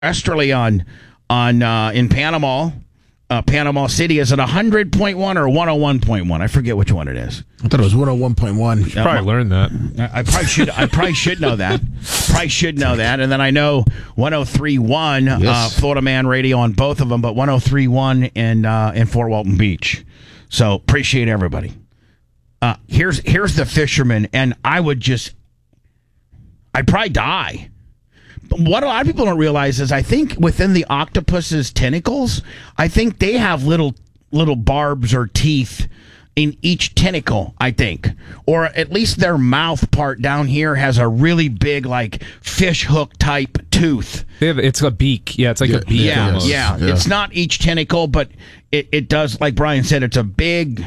Esterly on in Panama. Panama City is at 100.1 or 101.1. I forget which one it is. I thought it was 101.1. You should probably learn that. I probably should know that. Probably should know that. And then I know 103.1 Yes. Florida Man Radio on both of them, but 103.1 in Fort Walton Beach. So appreciate everybody. Here's the fisherman, and I'd probably die. What a lot of people don't realize is I think within the octopus's tentacles, I think they have little barbs or teeth in each tentacle, I think. Or at least their mouth part down here has a really big, like, fish hook type tooth. It's a beak. Yeah, it's like a beak. Yeah. It's not each tentacle, but it does, like Brian said, it's a big,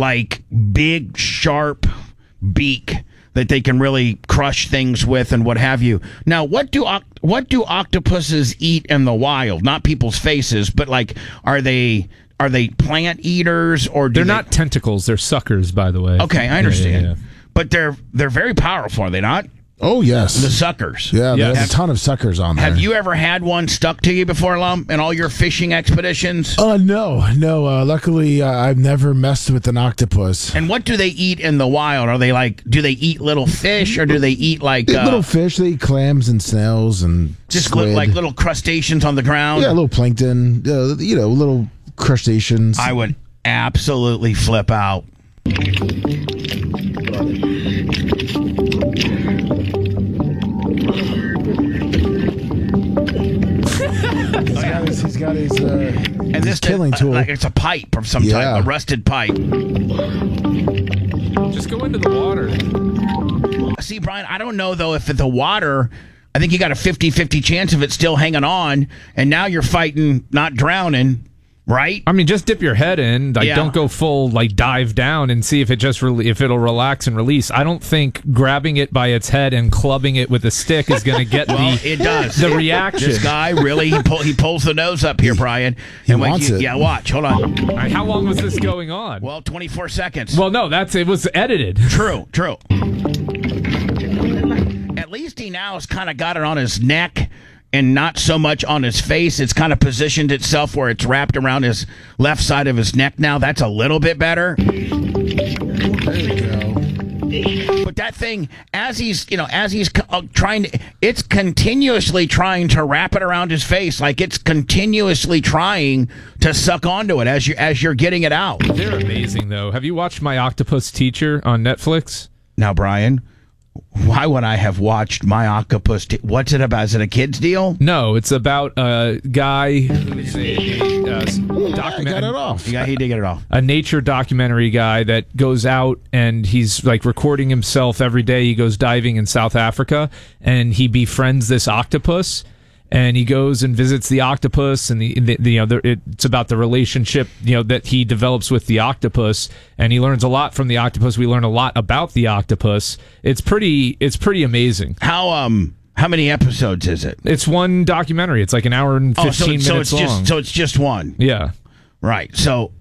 sharp beak that they can really crush things with and what have you. Now, what do octopuses eat in the wild? Not people's faces, but like, are they plant eaters or they're not tentacles? They're suckers, by the way. Okay, I understand. Yeah. But they're very powerful, are they not? Oh, yes. The suckers. Yeah, there's a ton of suckers on there. Have you ever had one stuck to you before, Lum, in all your fishing expeditions? No. Luckily, I've never messed with an octopus. And what do they eat in the wild? Are they do they eat little fish, or do they eat little fish? They eat clams and snails and just squid. like little crustaceans on the ground? Yeah, little plankton, little crustaceans. I would absolutely flip out. He's got his and this killing tool. Like it's a pipe of some type, a rusted pipe. Just go into the water. See, Brian, I don't know, though, if the water, I think you got a 50-50 chance of it still hanging on, and now you're fighting not drowning, right? I mean, just dip your head in. Don't go full, dive down and see if if it'll relax and release. I don't think grabbing it by its head and clubbing it with a stick is going to get it does. The reaction. This guy really, he pulls the nose up here, Brian. He wants it. Yeah, watch. Hold on. All right, how long was this going on? Well, 24 seconds. Well, no, it was edited. True. At least he now has kind of got it on his neck and not so much on his face. It's kind of positioned itself where it's wrapped around his left side of his neck now. That's a little bit better. There you go. But that thing, as he's trying to, it's continuously trying to wrap it around his face, like it's continuously trying to suck onto it as you're getting it out. They're amazing, though. Have you watched My Octopus Teacher on Netflix? Now, Brian, why would I have watched My Octopus? What's it about? Is it a kid's deal? No, it's about a guy who's Got it off. Yeah, he did get it off. a nature documentary guy that goes out and he's recording himself every day. He goes diving in South Africa and he befriends this octopus. And he goes and visits the octopus, and it's about the relationship that he develops with the octopus, and he learns a lot from the octopus. We learn a lot about the octopus. It's pretty amazing. How many episodes is it? It's one documentary. It's like an hour and 15 minutes long. So it's just one. Yeah, right. So,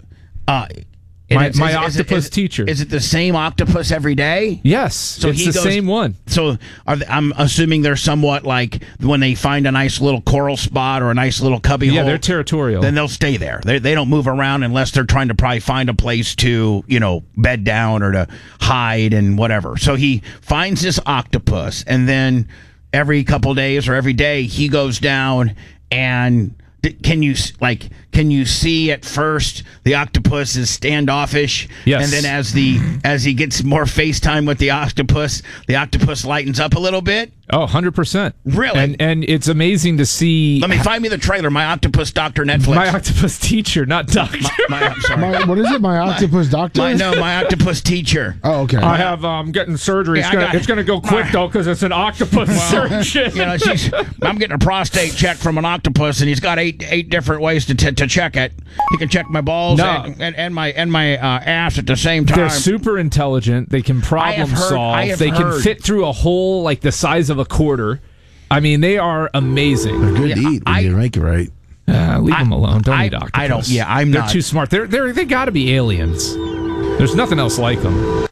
my octopus teacher. Is it the same octopus every day? Yes, so it's the same one. So I'm assuming they're somewhat like when they find a nice little coral spot or a nice little cubby hole. Yeah, they're territorial. Then they'll stay there. They don't move around unless they're trying to probably find a place to, bed down or to hide and whatever. So he finds this octopus, and then every couple days or every day he goes down and... Can you see at first the octopus is standoffish? Yes. And then as he gets more FaceTime with the octopus lightens up a little bit? Oh, 100%. Really? And it's amazing to see... Find me the trailer, My Octopus Doctor, Netflix. My Octopus Teacher, not Doctor. I'm sorry. What is it? My Octopus Doctor? My Octopus Teacher. Oh, okay. I'm getting surgery. Yeah, it's going to go quick, though, because it's an octopus surgeon. I'm getting a prostate check from an octopus, and he's got eight different ways to check it. He can check my balls and my ass at the same time. They're super intelligent. They can problem solve. They can fit through a hole like the size of a quarter. I mean, they are amazing. They're good to eat when you make it right. Leave them alone. Don't eat octopus. I don't. Yeah, I'm They're not. They're too smart. They got to be aliens. There's nothing else like them.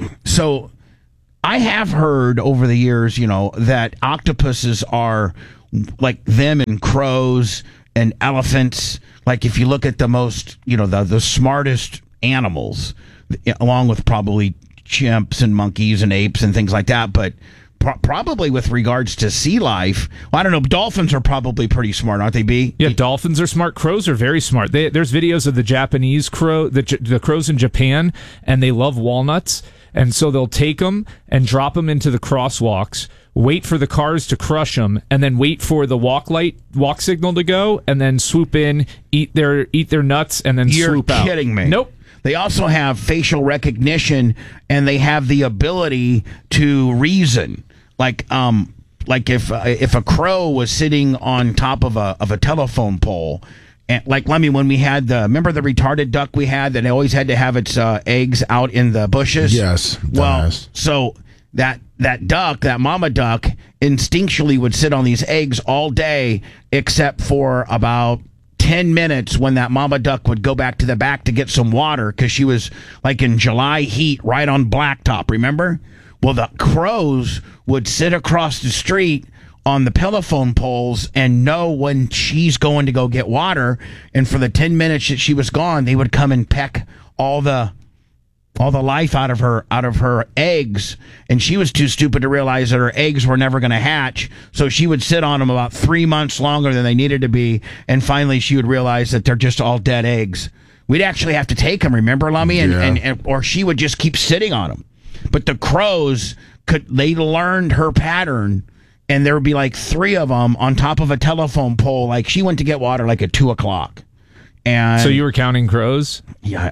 So, I have heard over the years, that octopuses are like them and crows and elephants. Like if you look at the most, the smartest animals, along with probably chimps and monkeys and apes and things like that, but probably with regards to sea life, well, I don't know. Dolphins are probably pretty smart, aren't they, B? Yeah, dolphins are smart. Crows are very smart. There's videos of the Japanese crow, the crows in Japan, and they love walnuts. And so they'll take them and drop them into the crosswalks, wait for the cars to crush them, and then wait for the walk signal to go, and then swoop in, eat their nuts, and then swoop out. You're kidding me. Nope. They also have facial recognition, and they have the ability to reason. Like if a crow was sitting on top of a telephone pole, and like Lemmy, when we had remember the retarded duck we had that always had to have its eggs out in the bushes? Yes. Well, so that duck, that mama duck, instinctually would sit on these eggs all day, except for about 10 minutes when that mama duck would go back to the back to get some water because she was like in July heat right on blacktop, remember? Well, the crows would sit across the street on the telephone poles and know when she's going to go get water, and for the 10 minutes that she was gone, they would come and peck all the life out of her eggs, and she was too stupid to realize that her eggs were never going to hatch, so she would sit on them about 3 months longer than they needed to be, and finally she would realize that they're just all dead eggs. We'd actually have to take them, remember, Lummy? And or she would just keep sitting on them. But the crows they learned her pattern, and there would be like 3 of them on top of a telephone pole. Like she went to get water like at 2:00. And so you were counting crows? Yeah.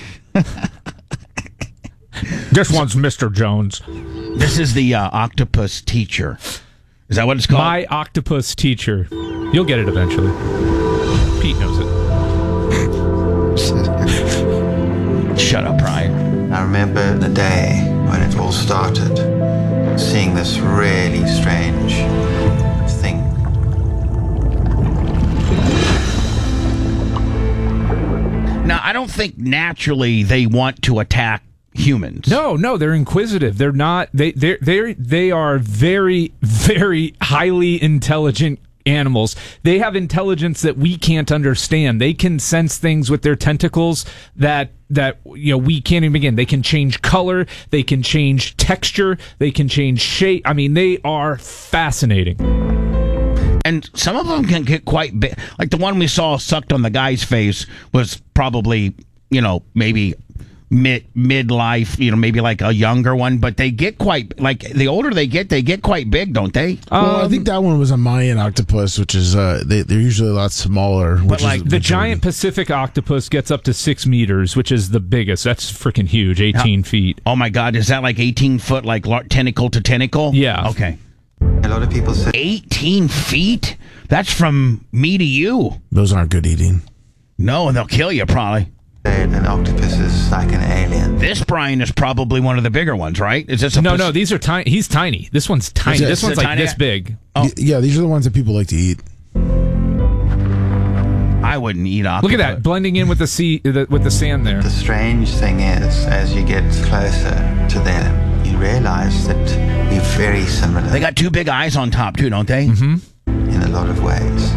This one's Mr. Jones. This is the octopus teacher. Is that what it's called? My octopus teacher. You'll get it eventually. Pete knows it. Shut up, Brian. I remember the day when it all started, seeing this really strange thing. Now, I don't think naturally they want to attack humans. No, they're inquisitive. They're not. They are very, very highly intelligent animals. They have intelligence that we can't understand. They can sense things with their tentacles that we can't even begin. They can change color. They can change texture. They can change shape. I mean, they are fascinating. And some of them can get quite big. Like the one we saw sucked on the guy's face was probably, maybe midlife, maybe like a younger one, but they get quite, like the older they get quite big, don't they? Well, I think that one was a Mayan octopus, which is they're usually a lot smaller. But like the giant Pacific octopus gets up to 6 meters, which is the biggest. That's freaking huge, 18 feet. Oh my God, is that like 18 foot, like tentacle to tentacle? Yeah. Okay. A lot of people say 18 feet? That's from me to you. Those aren't good eating. No, and they'll kill you probably. An octopus is like an alien. This, Brian, is probably one of the bigger ones, right? Is this No, these are tiny. He's tiny. This one's tiny. This one's like tiny? This big. Oh. Yeah, these are the ones that people like to eat. I wouldn't eat octopus. Look at that, blending in with the sea, with the sand there. The strange thing is, as you get closer to them, you realize that we're very similar. They got 2 big eyes on top, too, don't they? Mm-hmm. In a lot of ways.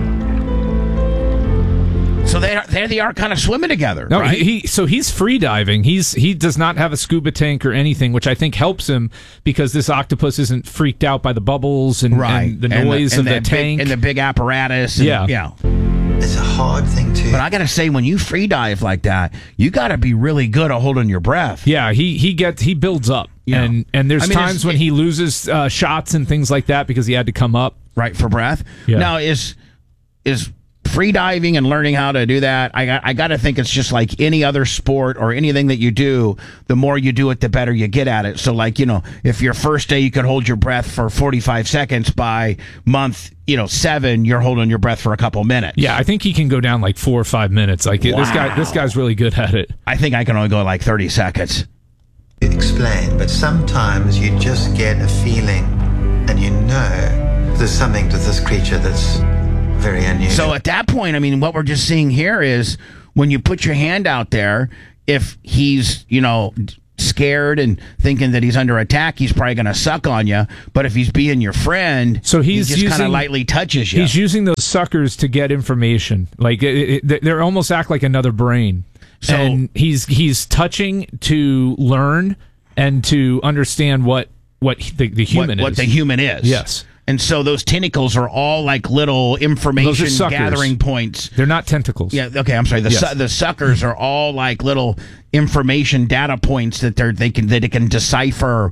So they are kind of swimming together. No, right? he's free diving. He does not have a scuba tank or anything, which I think helps him because this octopus isn't freaked out by the bubbles and the noise of the tank and the big apparatus. Yeah. It's a hard thing to. But I got to say, when you free dive like that, you got to be really good at holding your breath. Yeah, he builds up, and there's times when he loses shots and things like that because he had to come up right for breath. Yeah. Now is free diving and learning how to do that, I got to think it's just like any other sport or anything that you do. The more you do it, the better you get at it. So like, if your first day you could hold your breath for 45 seconds, by month 7, you're holding your breath for a couple minutes. Yeah, I think he can go down like 4 or 5 minutes. Like wow. This guy's really good at it. I think I can only go like 30 seconds. Explain, but sometimes you just get a feeling and there's something to this creature that's very unusual. So at that point, I mean, what we're just seeing here is when you put your hand out there, if he's, scared and thinking that he's under attack, he's probably going to suck on you. But if he's being your friend, So he he's just kind of using- lightly touches you. He's using those suckers to get information. Like they almost act like another brain. So- And he's touching to learn and to understand what the human is. what the human is. Yes. And so those tentacles are all like little information suckers. gathering points. They're not tentacles. Yeah. Okay. I'm sorry. The suckers are all like little information data points that it can decipher.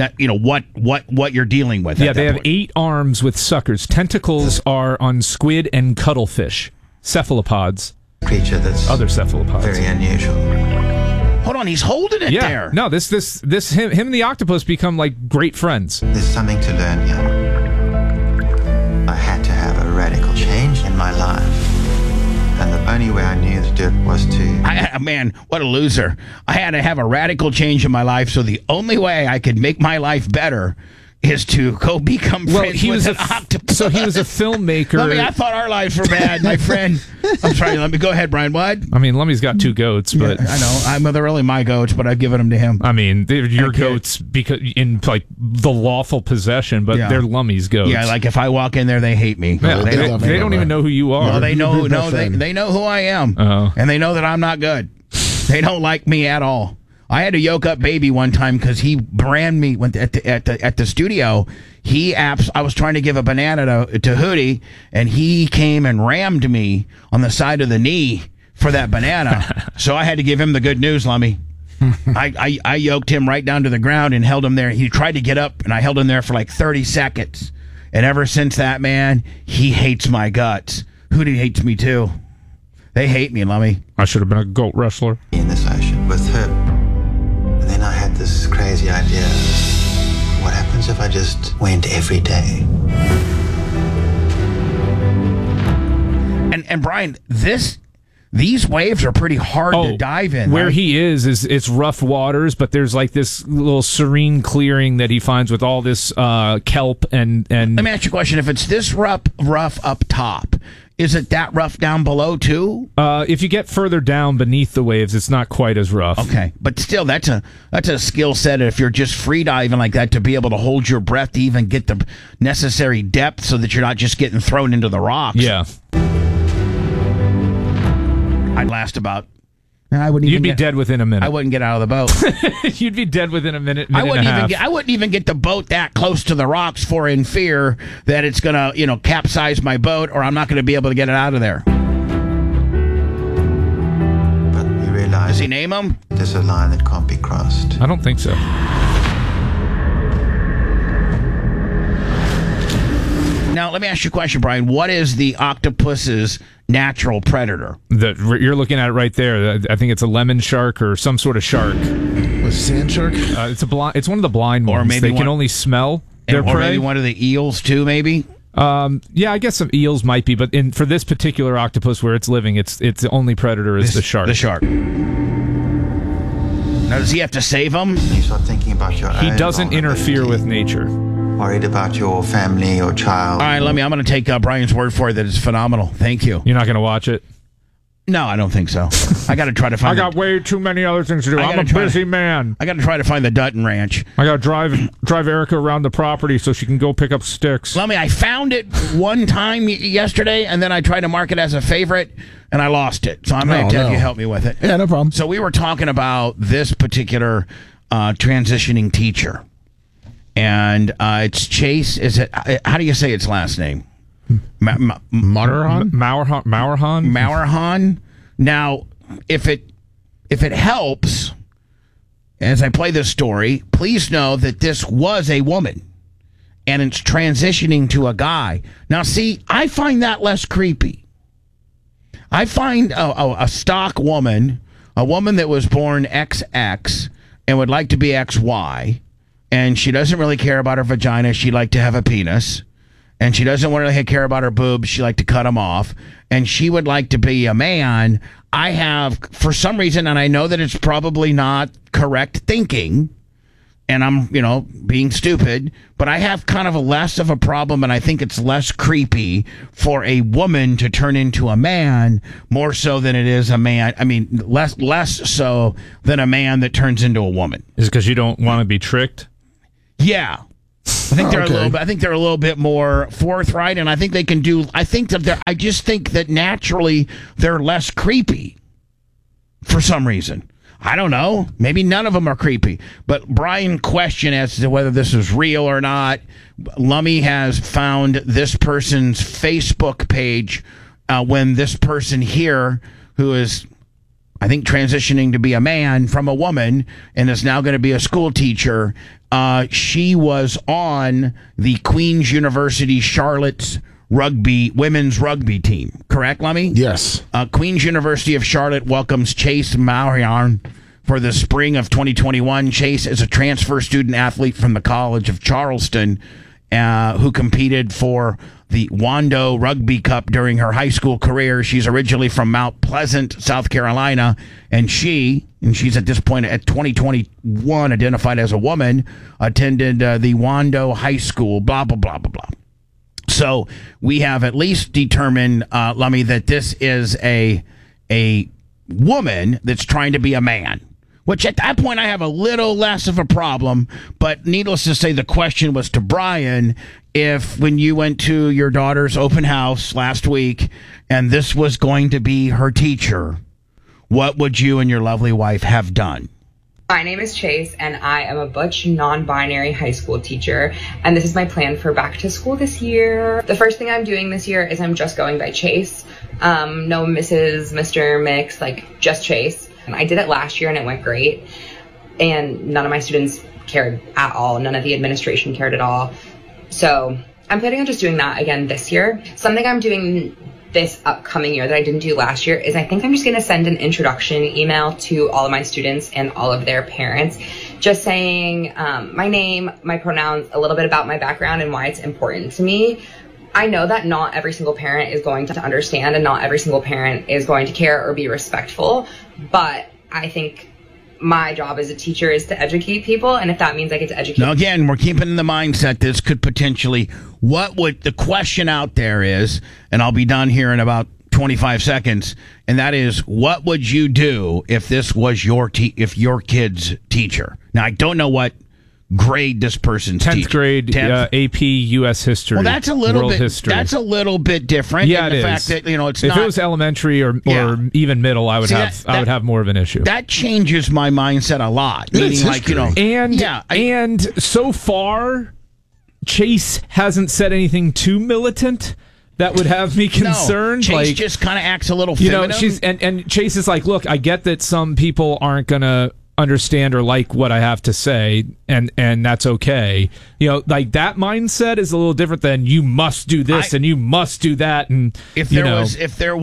What you're dealing with. Yeah, at they that have point. 8 arms with suckers. Tentacles are on squid and cuttlefish, cephalopods, Creature that's other cephalopods. very unusual. Hold on. He's holding it Yeah. there. No, this him and the octopus become like great friends. There's something to learn here. I had to have a radical change in my life. And the only way I knew to do it was to Man, what a loser. I had to have a radical change in my life, so the only way I could make my life better is to go become friends with an octopus. So he was a filmmaker. I thought our lives were bad, my friend. I'm sorry, let me go ahead, Brian. What? I mean, Lummy's got 2 goats, but I know. They're really my goats, but I've given them to him. I mean, they're your Okay. goats because in like the lawful possession, but Yeah. they're Lummy's goats. Yeah, like if I walk in there, they hate me. Yeah, they they, don't. they don't even know who you are. No, they know. You're No, my friend. they know who I am, Oh. and they know that I'm not good. They don't like me at all. I had to yoke up baby one time because he brand me at the studio. I was trying to give a banana to Hootie, and he came and rammed me on the side of the knee for that banana. So I had to give him the good news, Lummy. I yoked him right down to the ground and held him there. He tried to get up, and I held him there for like 30 seconds. And ever since that, man, he hates my guts. Hootie hates me too. They hate me, Lummy. I should have been a goat wrestler. in this ocean with her. And then I had this crazy idea. What happens if I just went every day? And Brian, these waves are pretty hard to dive in. Where right? he is it's rough waters, but there's like this little serene clearing that he finds with all this kelp and. Let me ask you a question: if it's this rough up top, is it that rough down below too? If you get further down beneath the waves, it's not quite as rough. Okay, but still, that's a skill set. If you're just free diving like that, to be able to hold your breath to even get the necessary depth, so that you're not just getting thrown into the rocks. Yeah. I'd last about. I wouldn't. You'd even be get, dead within a minute. I wouldn't get out of the boat. You'd be dead within a minute I wouldn't and a even half. get. I wouldn't even get the boat that close to the rocks in fear that it's gonna, capsize my boat, or I'm not gonna be able to get it out of there. But we realized Does he name them? there's a line that can't be crossed. I don't think so. Now, let me ask you a question, Brian. What is the octopus's natural predator? You're looking at it right there. I think it's a lemon shark or some sort of shark. A sand shark? It's one of the blind Or ones. maybe They can only smell Or their prey. maybe one of the eels too, maybe? Yeah, I guess some eels might be, but for this particular octopus where it's living, its the only predator is the shark. The shark. Now, does he have to save them? You start thinking about your He own doesn't interfere with nature. Worried about your family or child. All right, I'm going to take Brian's word for it that it's phenomenal. Thank you. You're not going to watch it? No, I don't think so. I got to try to find. I got way too many other things to do. I I'm gotta a try busy to- man. I got to try to find the Dutton Ranch. I got to drive Erica around the property so she can go pick up sticks. Lummy, I found it one time yesterday, and then I tried to mark it as a favorite, and I lost it. So I'm going to have you help me with it. Yeah, no problem. So we were talking about this particular transitioning teacher, and it's Chase. Is it? How do you say its last name? Mauerhahn? Mauerhahn? Mauerhahn. Now, if it helps, as I play this story, please know that this was a woman, and it's transitioning to a guy. Now, see, I find that less creepy. I find a stock woman, a woman that was born XX and would like to be XY, and she doesn't really care about her vagina. She'd like to have a penis. And she doesn't really care about her boobs. She like to cut them off. And she would like to be a man. I have, for some reason, and I know that it's probably not correct thinking, and I'm, being stupid, but I have kind of a less of a problem, and I think it's less creepy for a woman to turn into a man more so than it is a man. I mean, less so than a man that turns into a woman. Is it because you don't want to be tricked? Yeah. I think they're a little bit more forthright, and I think they can do. I just think that naturally they're less creepy for some reason. I don't know. Maybe none of them are creepy. But Brian questioned as to whether this is real or not. Lummy has found this person's Facebook page when this person here, who is, I think, transitioning to be a man from a woman and is now going to be a school teacher. She was on the Queen's University Charlotte's women's rugby team. Correct, Lummy? Yes. Queen's University of Charlotte welcomes Chase Marion for the spring of 2021. Chase is a transfer student athlete from the College of Charleston who competed for the Wando Rugby Cup during her high school career. She's originally from Mount Pleasant, South Carolina, and she's at this point at 2021 identified as a woman, attended the Wando High School, blah, blah, blah, blah, blah. So we have at least determined, Lummy, that this is a woman that's trying to be a man, which at that point I have a little less of a problem. But needless to say, the question was to Brian, if when you went to your daughter's open house last week and this was going to be her teacher, what would you and your lovely wife have done? My name is Chase, and I am a butch, non-binary high school teacher, and this is my plan for back to school this year. The first thing I'm doing this year is I'm just going by Chase. No Mrs., Mr., Mix, just Chase. I did it last year, and it went great, and none of my students cared at all. None of the administration cared at all. So I'm planning on just doing that again this year. Something I'm doing this upcoming year that I didn't do last year is I think I'm just going to send an introduction email to all of my students and all of their parents, just saying my name, my pronouns, a little bit about my background and why it's important to me. I know that not every single parent is going to understand and not every single parent is going to care or be respectful, but I think my job as a teacher is to educate people, and if that means I get to educate... Now, again, we're keeping in the mindset this could potentially... the question out there is, and I'll be done here in about 25 seconds, and that is, what would you do if this was your kid's teacher? Now, I don't know what grade this person's 10th teaching. grade 10th? AP U.S. history. Well, that's a little bit. History. That's a little bit different. Yeah, in the it fact is. that it's if not. If it was elementary or even middle, I would have more of an issue. That changes my mindset a lot. Meaning, and so far, Chase hasn't said anything too militant that would have me concerned. No, Chase just kind of acts a little feminine. And Chase is like, look, I get that some people aren't gonna understand or like what I have to say, and that's okay. That mindset is a little different than you must do this and you must do that. And if there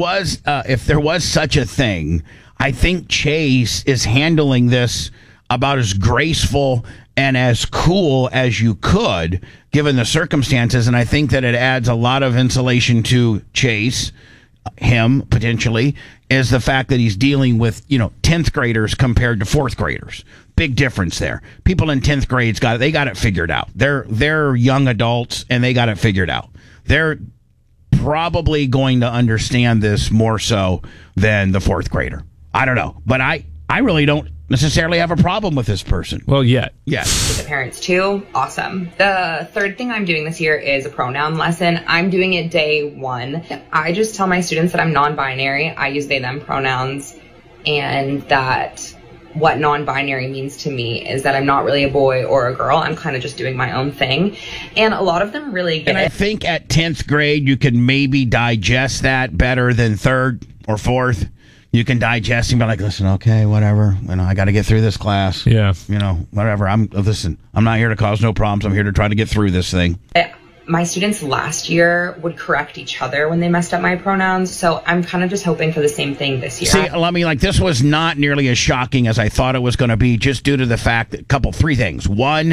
was such a thing, I think Chase is handling this about as graceful and as cool as you could, given the circumstances. And I think that it adds a lot of insulation to Chase, him potentially, is the fact that he's dealing with 10th graders compared to 4th graders. Big difference there. People in 10th grades got it figured out. They're young adults and they got it figured out. They're probably going to understand this more so than the 4th grader. I don't know, but I really don't necessarily have a problem with this person. Well, yes. With the parents too. Awesome. The third thing I'm doing this year is a pronoun lesson. I'm doing it day 1. I just tell my students that I'm non-binary. I use they, them pronouns, and that what non-binary means to me is that I'm not really a boy or a girl. I'm kind of just doing my own thing. And a lot of them really get it. And I think at 10th grade, you could maybe digest that better than 3rd or 4th. You can digest and be like, listen, okay, whatever. I got to get through this class. Yeah. Whatever. I'm not here to cause no problems. I'm here to try to get through this thing. My students last year would correct each other when they messed up my pronouns. So I'm kind of just hoping for the same thing this year. See, this was not nearly as shocking as I thought it was going to be, just due to the fact that 3 things. One,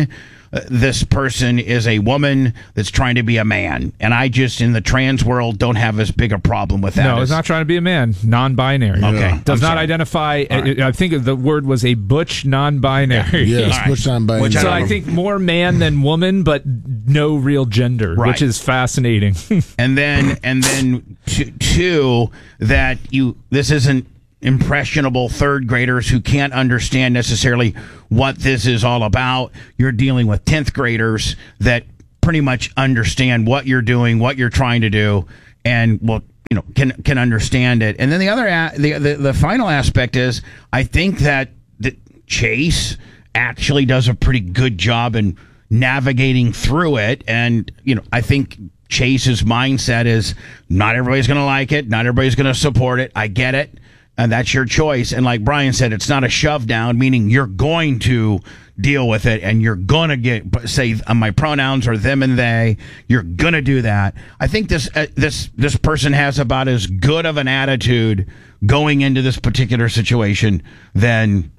this person is a woman that's trying to be a man. And I just, in the trans world, don't have as big a problem with that. No, it's not trying to be a man. Non-binary. Okay. Does I'm not sorry. identify. Right. I think the word was a butch non-binary. Yes, All right. push on by. Which So I think more man than woman, but no real gender, Right. which is fascinating. And then two, that this isn't impressionable third graders who can't understand necessarily what this is all about. You're dealing with 10th graders that pretty much understand what you're doing, what you're trying to do, and can understand it. And then the other the final aspect is, I think that Chase actually does a pretty good job in navigating through it. And I think Chase's mindset is, not everybody's going to like it, not everybody's going to support it. I get it. And that's your choice. And like Brian said, it's not a shove down, meaning you're going to deal with it and you're going to say my pronouns are them and they. You're going to do that. I think this person has about as good of an attitude going into this particular situation than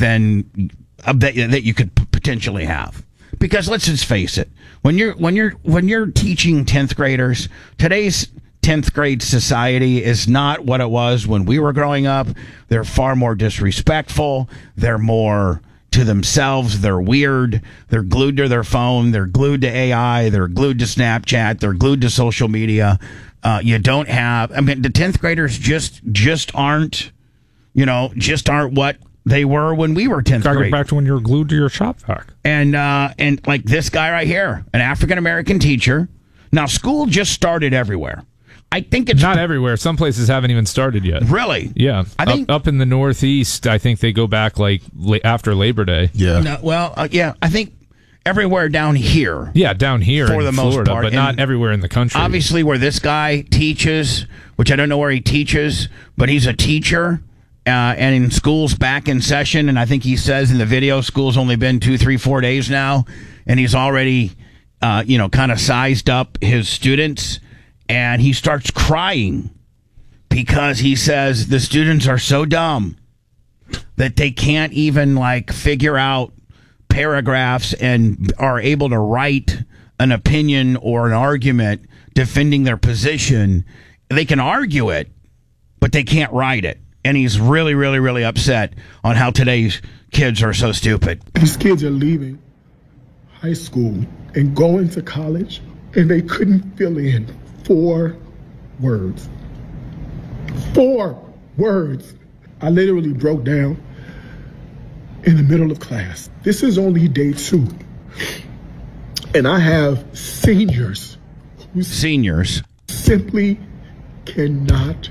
that you could potentially have. Because let's just face it, when you're teaching 10th graders, today's 10th grade society is not what it was when we were growing up. They're far more disrespectful. They're more to themselves. They're weird. They're glued to their phone. They're glued to AI. They're glued to Snapchat. They're glued to social media. The 10th graders just aren't what they were when we were 10th grade. Back to when you were glued to your shop vac. And like this guy right here, an African-American teacher. Now, school just started everywhere. I think it's not everywhere. Some places haven't even started yet. Really? Yeah. I think up in the Northeast, I think they go back like after Labor Day. Yeah. I think everywhere down here. Yeah, down here for in the Florida, most part, but not everywhere in the country. Obviously, where this guy teaches, which I don't know where he teaches, but he's a teacher. And in school's back in session, and I think he says in the video, school's only been 2, 3, 4 days now, and he's already, kind of sized up his students. And he starts crying because he says the students are so dumb that they can't even figure out paragraphs and are able to write an opinion or an argument defending their position. They can argue it, but they can't write it. And he's really, really, really upset on how today's kids are so stupid. These kids are leaving high school and going to college, and they couldn't fill in 4 words. 4 words. I literally broke down in the middle of class. This is only day 2. And I have seniors who simply cannot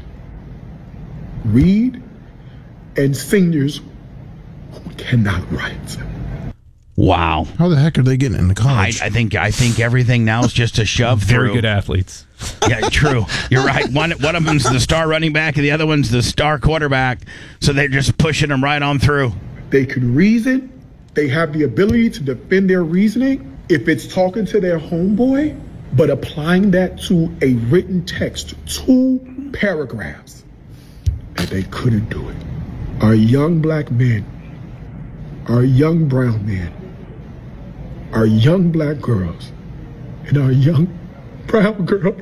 read, and seniors who cannot write. Wow. How the heck are they getting into college? I think everything now is just a shove through. Very good athletes. Yeah, true. You're right. One of them's the star running back, and the other one's the star quarterback. So they're just pushing them right on through. They could reason. They have the ability to defend their reasoning if it's talking to their homeboy, but applying that to a written text, 2 paragraphs, and they couldn't do it. Our young black men, our young brown men, our young black girls, and our young brown girls.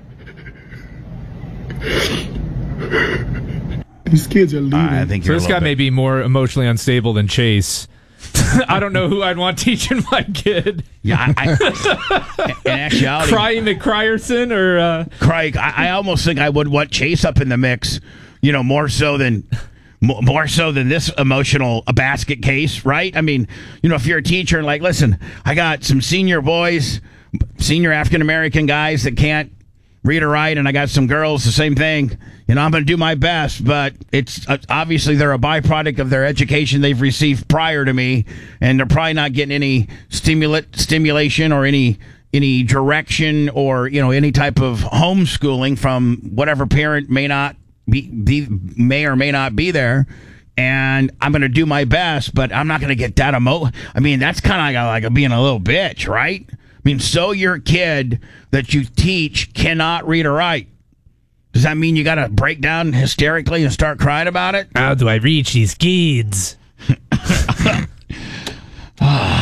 These kids are leaving. I think So this guy may be more emotionally unstable than Chase. I don't know who I'd want teaching my kid. Yeah, in actuality, Crying McCryerson or Craig, I almost think I would want Chase up in the mix. More so than this emotional basket case, right? I mean, if you're a teacher and listen, I got some senior boys, senior African American guys that can't read or write, and I got some girls, the same thing. I'm going to do my best, but it's obviously they're a byproduct of their education they've received prior to me, and they're probably not getting any stimulation or any direction or any type of homeschooling from whatever parent may or may not be there. And I'm going to do my best, but I'm not going to get that I mean, that's kind of like being a little bitch, right? I mean, so your kid that you teach cannot read or write. Does that mean you got to break down hysterically and start crying about it? how do I reach these kids?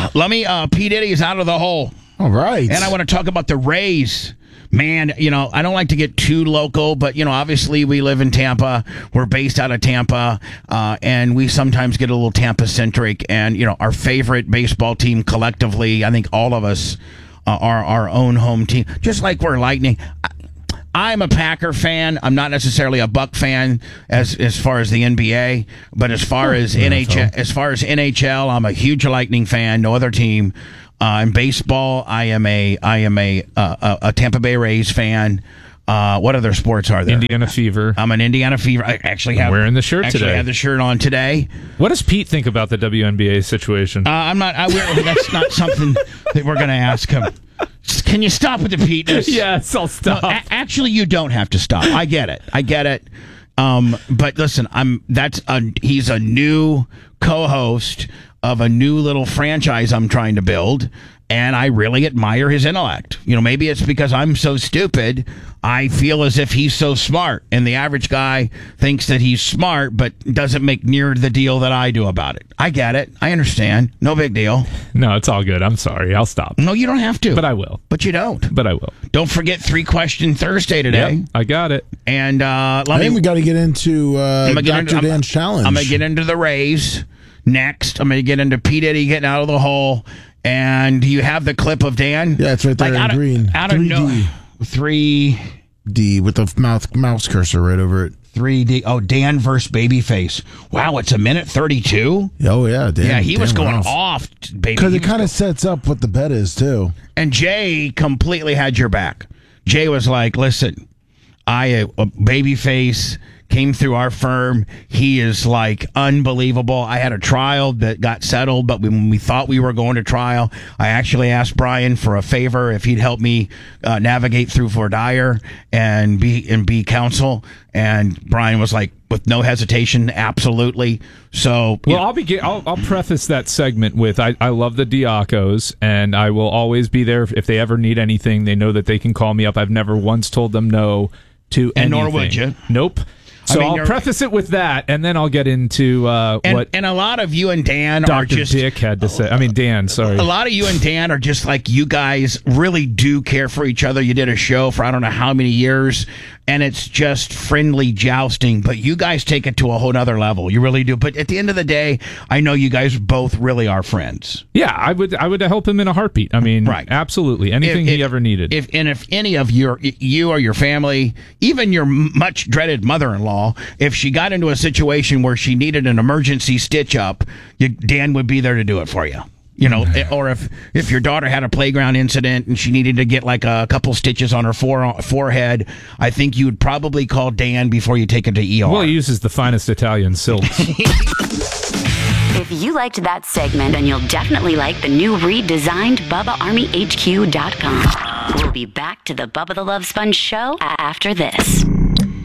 Let me, P. Diddy is out of the hole. All right. And I want to talk about the Rays. Man, I don't like to get too local, but, obviously we live in Tampa. We're based out of Tampa, and we sometimes get a little Tampa-centric. And, our favorite baseball team collectively, I think all of us are our own home team, just like we're Lightning. I'm a Packer fan. I'm not necessarily a Buck fan as far as the NBA, but as far as NHL, I'm a huge Lightning fan. No other team. In baseball, I am a Tampa Bay Rays fan. What other sports are there? Indiana Fever. I'm an Indiana Fever. I actually I'm wearing the shirt today. I have the shirt on today. What does Pete think about the WNBA situation? That's not something that we're going to ask him. Can you stop with the Pete-ness? Yes, I'll stop. No, actually, you don't have to stop. I get it. But listen, he's a new co-host of a new little franchise I'm trying to build, and I really admire his intellect. Maybe it's because I'm so stupid, I feel as if he's so smart, and the average guy thinks that he's smart, but doesn't make near the deal that I do about it. I get it. I understand. No big deal. No, it's all good. I'm sorry. I'll stop. No, you don't have to. But I will. But you don't. But I will. Don't forget 3-question Thursday today. Yep, I got it. And I think we got to get into Dr. Dan's challenge. I'm going to get into the Rays next. I'm going to get into P. Diddy getting out of the hole. And do you have the clip of Dan? Yeah, it's right there in green. Out of 3D with the mouse cursor right over it. 3D. Oh, Dan versus Babyface. Wow, it's 1:32. Oh yeah, Dan. Yeah, he was going off, baby. Because it kind of sets up what the bet is too. And Jay completely had your back. Jay was like, "Listen, Babyface came through our firm. He is like unbelievable. I had a trial that got settled, but when we thought we were going to trial, I actually asked Brian for a favor if he'd help me navigate through Fort Dyer and be counsel. And Brian was like, with no hesitation, absolutely. So, I'll preface that segment with I love the Diacos, and I will always be there if they ever need anything. They know that they can call me up. I've never once told them no to anything. And nor would you. Nope. So I'll preface it with that, and then I'll get into what and a lot of you and Dan Dr. are just Dick had to say. I mean, Dan, sorry. A lot of you and Dan are just like, you guys really do care for each other. You did a show for I don't know how many years, and it's just friendly jousting, but you guys take it to a whole nother level. You really do. But at the end of the day, I know you guys both really are friends. Yeah, I would help him in a heartbeat. I mean, right. Absolutely. Anything he ever needed. If any of you or your family, even your much dreaded mother-in-law, if she got into a situation where she needed an emergency stitch up, Dan would be there to do it for you. Or if your daughter had a playground incident and she needed to get like a couple stitches on her forehead, I think you would probably call Dan before you take her to ER. Well, he uses the finest Italian silks. If you liked that segment, then you'll definitely like the new redesigned BubbaArmyHQ.com. We'll be back to the Bubba the Love Sponge show after this.